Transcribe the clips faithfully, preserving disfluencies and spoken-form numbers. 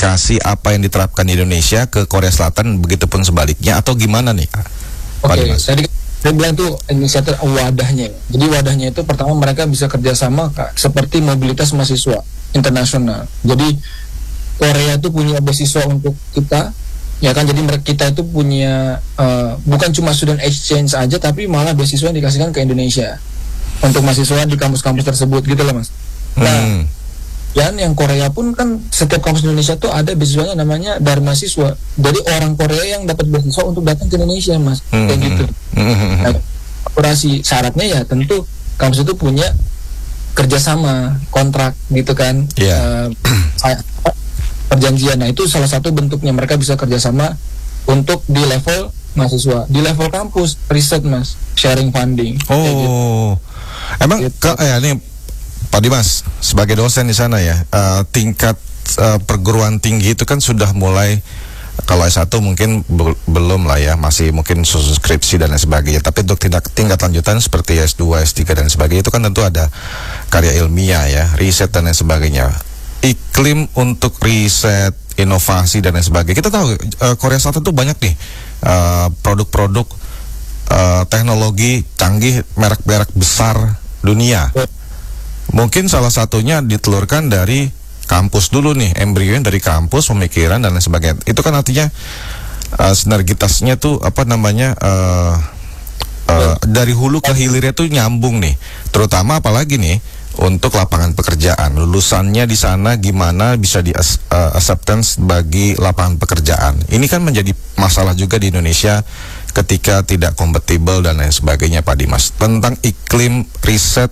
mengaplikasi apa yang diterapkan di Indonesia ke Korea Selatan, begitupun sebaliknya, atau gimana nih? Oke, okay, tadi saya bilang tuh inisiatif wadahnya. Jadi wadahnya itu pertama mereka bisa kerjasama Kak, seperti mobilitas mahasiswa internasional. Jadi Korea itu punya beasiswa untuk kita, ya kan? Jadi mereka kita itu punya uh, bukan cuma student exchange aja, tapi malah beasiswa yang dikasihkan ke Indonesia untuk mahasiswa di kampus-kampus tersebut gitu loh Mas. Nah, hmm. dan yang Korea pun kan setiap kampus Indonesia tuh ada beasiswanya namanya Dharma Siswa. Jadi orang Korea yang dapat beasiswa untuk datang ke Indonesia Mas, hmm. kayak gitu. Hmm. Nah, operasi syaratnya ya tentu kampus itu punya kerjasama kontrak gitu kan. Yeah. Uh, perjanjian. Nah itu salah satu bentuknya mereka bisa kerjasama untuk di level mahasiswa, di level kampus riset Mas, sharing funding. Oh, gitu. Emang gitu. Ke, ya nih Pak Dimas sebagai dosen di sana ya, uh, tingkat uh, perguruan tinggi itu kan sudah mulai, kalau S satu mungkin be belum lah ya, masih mungkin susun skripsi dan lain sebagainya. Tapi untuk tingkat, tingkat lanjutan seperti S dua, S tiga dan sebagainya itu kan tentu ada karya ilmiah ya, riset dan lain sebagainya. Iklim untuk riset, inovasi dan lain sebagainya. Kita tahu uh, Korea Selatan tuh banyak nih uh, produk-produk uh, teknologi canggih merek-merek besar dunia. Mungkin salah satunya ditelurkan dari kampus dulu nih, embrionya dari kampus, pemikiran dan lain sebagainya. Itu kan artinya uh, sinergitasnya tuh apa namanya uh, uh, dari hulu ke hilirnya tuh nyambung nih. Terutama apalagi nih untuk lapangan pekerjaan, lulusannya di sana gimana bisa di uh, acceptance bagi lapangan pekerjaan. Ini kan menjadi masalah juga di Indonesia ketika tidak kompatibel dan lain sebagainya Pak Dimas. Tentang iklim riset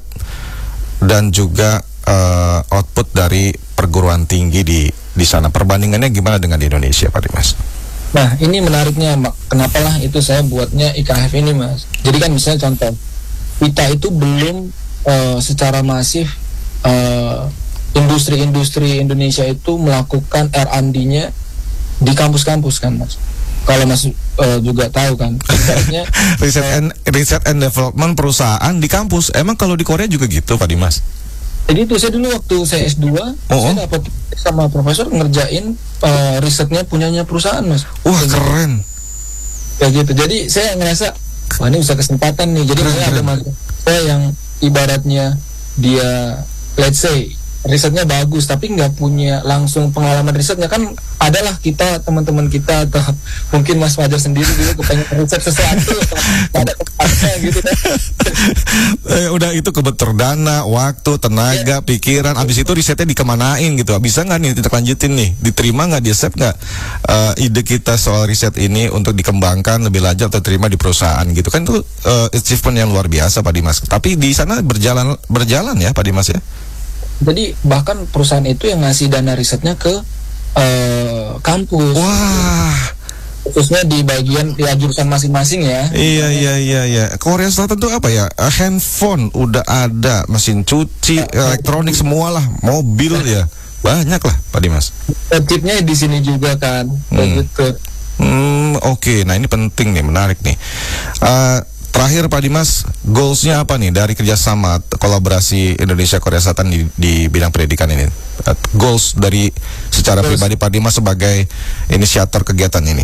dan juga uh, output dari perguruan tinggi di di sana, perbandingannya gimana dengan di Indonesia Pak Dimas? Nah ini menariknya, kenapa lah itu saya buatnya I K F ini Mas. Jadi kan misalnya contoh, kita itu belum uh, secara masif uh, industri-industri Indonesia itu melakukan R and D-nya di kampus-kampus kan Mas. Kalau Mas uh, juga tahu kan, riset and riset and development perusahaan di kampus. Emang kalau di Korea juga gitu Pak Dimas? Jadi itu saya dulu waktu saya S dua, oh, saya dapat sama profesor ngerjain uh, risetnya punyanya perusahaan Mas. Wah keren. Kayak gitu. Jadi saya ngerasa wah ini bisa kesempatan nih. Jadi saya ada mahasiswa yang ibaratnya dia let's say risetnya bagus tapi nggak punya langsung pengalaman risetnya, kan adalah kita teman-teman kita atau mungkin Mas Fajar sendiri dulu kepengen riset sesuatu ada tempatnya gitu kan. eh, udah itu kebetulan dana, waktu, tenaga, yeah. pikiran, abis itu risetnya dikemanain gitu, bisa nggak nih kita lanjutin nih, diterima nggak, di accept nggak uh, ide kita soal riset ini untuk dikembangkan lebih lanjut atau terima di perusahaan gitu kan, itu uh, achievement yang luar biasa Pak Dimas. Tapi di sana berjalan berjalan ya Pak Dimas ya. Jadi bahkan perusahaan itu yang ngasih dana risetnya ke uh, kampus. Wah, khususnya di bagian ya jurusan masing-masing ya. Iya iya iya iya. Korea Selatan tuh apa ya? Uh, handphone udah ada, mesin cuci, uh, elektronik semualah, mobil ya banyak lah Pak Dimas. Chipnya di sini juga kan. Hmm. Gitu. Hmm, oke. Okay. Nah ini penting nih, menarik nih. Uh, Terakhir Pak Dimas, goalsnya apa nih dari kerjasama kolaborasi Indonesia Korea Selatan di, di bidang pendidikan ini? Uh, goals dari secara goals. pribadi Pak Dimas sebagai inisiator kegiatan ini?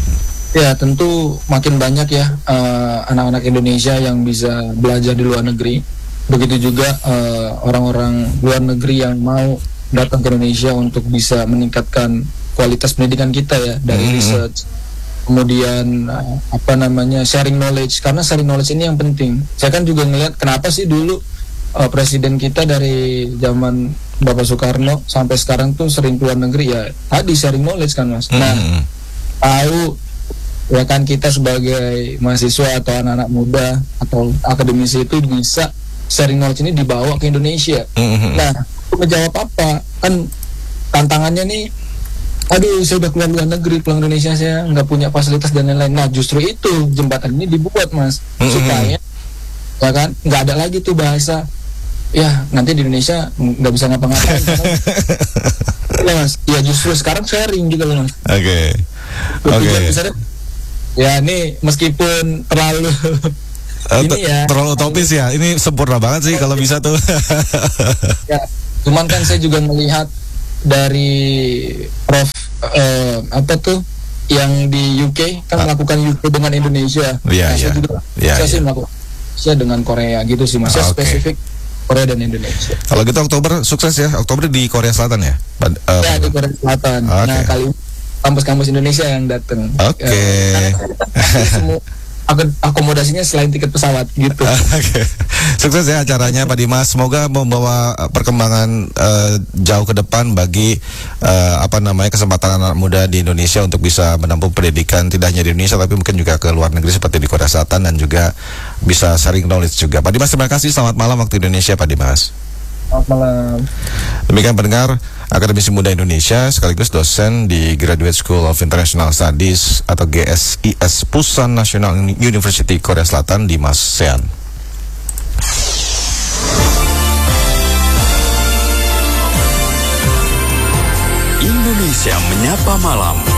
Ya tentu makin banyak ya uh, anak-anak Indonesia yang bisa belajar di luar negeri. Begitu juga uh, orang-orang luar negeri yang mau datang ke Indonesia untuk bisa meningkatkan kualitas pendidikan kita ya dari mm-hmm. research. Kemudian apa namanya sharing knowledge, karena sharing knowledge ini yang penting. Saya kan juga ngelihat kenapa sih dulu uh, presiden kita dari zaman Bapak Soekarno sampai sekarang tuh sering keluar negeri ya tadi sharing knowledge kan Mas. Nah hmm. tahu ya kan kita sebagai mahasiswa atau anak-anak muda atau akademisi itu bisa sharing knowledge ini dibawa ke Indonesia. Hmm. Nah untuk menjawab apa kan tantangannya nih, aduh saya udah keluar luar negeri, pulang Indonesia saya nggak punya fasilitas dan lain-lain. Nah justru itu jembatan ini dibuat Mas mm-hmm. supaya ya kan nggak ada lagi tuh bahasa ya nanti di Indonesia nggak bisa ngapa-ngapain. Ya Mas, ya justru sekarang sharing juga loh Mas. Oke. Oke. Ya ini meskipun terlalu uh, ini ya terlalu utopis ya, ini sempurna banget sih kalau bisa tuh. Ya, cuman kan saya juga melihat dari Prof uh, apa tuh yang di U K kan ah. melakukan U K dengan Indonesia. Iya, nah, iya. Saya juga yeah, saya yeah. sih melakukan saya dengan Korea gitu sih, Mas. Saya okay. spesifik Korea dan Indonesia. Kalau gitu Oktober sukses ya. Oktober di Korea Selatan ya? Pad, uh, ya di Korea Selatan. Okay. Nah kali ini kampus-kampus Indonesia yang datang. Oke. Okay. Uh, semua akomodasinya selain tiket pesawat gitu. Okay. Sukses ya acaranya Pak Dimas. Semoga membawa perkembangan uh, jauh ke depan bagi uh, apa namanya kesempatan anak muda di Indonesia untuk bisa menempuh pendidikan tidak hanya di Indonesia tapi mungkin juga ke luar negeri seperti di Korea Selatan dan juga bisa sharing knowledge juga. Pak Dimas, terima kasih. Selamat malam waktu Indonesia Pak Dimas. Selamat malam. Demikian pendengar Akademisi Muda Indonesia sekaligus dosen di Graduate School of International Studies atau G S I S Pusan National University Korea Selatan, Dimas Sean. Indonesia Menyapa Malam.